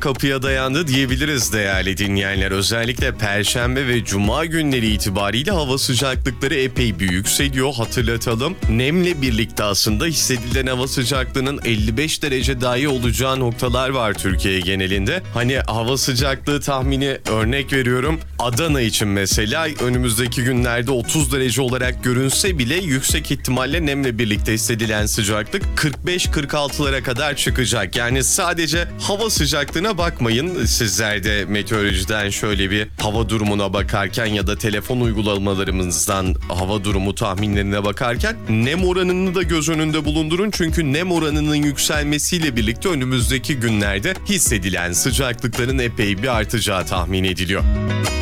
kapıya dayandı diyebiliriz değerli dinleyenler. Özellikle Perşembe ve Cuma günleri itibariyle hava sıcaklıkları epey bir yükseliyor. Hatırlatalım. Nemle birlikte aslında hissedilen hava sıcaklığının 55 derece dahi olacağı noktalar var Türkiye genelinde. Hani hava sıcaklığı tahmini örnek veriyorum. Adana için mesela önümüzdeki günlerde 30 derece olarak görünse bile yüksek ihtimalle nemle birlikte hissedilen sıcaklık 45-46'lara kadar çıkacak. Yani sadece hava sıcaklığına bakmayın. Sizler de meteorolojiden şöyle bir hava durumuna bakarken ya da telefon uygulamalarımızdan hava durumu tahminlerine bakarken nem oranını da göz önünde bulundurun. Çünkü nem oranının yükselmesiyle birlikte önümüzdeki günlerde hissedilen sıcaklıkların epey bir artacağı tahmin ediliyor.